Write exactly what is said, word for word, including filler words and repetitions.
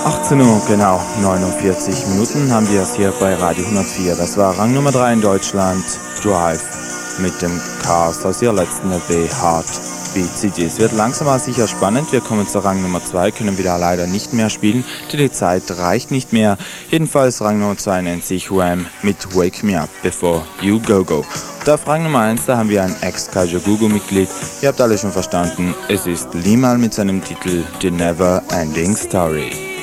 achtzehn Uhr, genau neunundvierzig Minuten haben wir es hier bei Radio hundertvier. Das war Rang Nummer drei in Deutschland, Drive mit dem Cast aus ihrer letzten L P Hard Beat C D. Es wird langsam aber sicher spannend. Wir kommen zu Rang Nummer zwei, können wieder leider nicht mehr spielen, denn die Zeit reicht nicht mehr. Jedenfalls Rang Nummer zwei nennt sich Wham mit Wake Me Up Before You Go Go. Und auf Rang Nummer eins, da haben wir ein Ex-Kajagoogoo-Mitglied. Ihr habt alle schon verstanden, es ist Limal mit seinem Titel The Never Ending Story.